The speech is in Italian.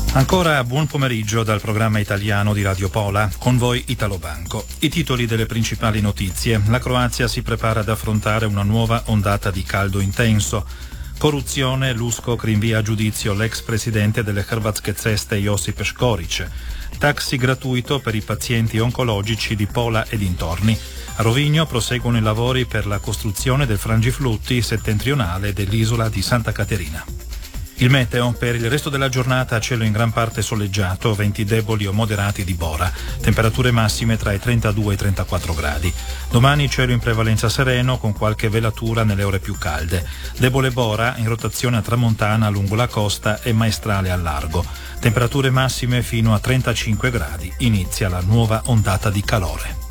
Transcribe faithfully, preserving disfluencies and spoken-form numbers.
Ancora buon pomeriggio dal programma italiano di Radio Pola, con voi Italo Banco. I titoli delle principali notizie. La Croazia si prepara ad affrontare una nuova ondata di caldo intenso. Corruzione, l'Uskok rinvia a giudizio l'ex presidente delle Hrvatske ceste Josip Škorić. Taxi gratuito per i pazienti oncologici di Pola e dintorni. A Rovigno proseguono i lavori per la costruzione del frangiflutti settentrionale dell'isola di Santa Caterina. Il meteo: per il resto della giornata cielo in gran parte soleggiato, venti deboli o moderati di Bora, temperature massime tra i trentadue e i trentaquattro gradi. Domani cielo in prevalenza sereno con qualche velatura nelle ore più calde. Debole Bora in rotazione a tramontana lungo la costa e maestrale al largo. Temperature massime fino a trentacinque gradi. Inizia la nuova ondata di calore.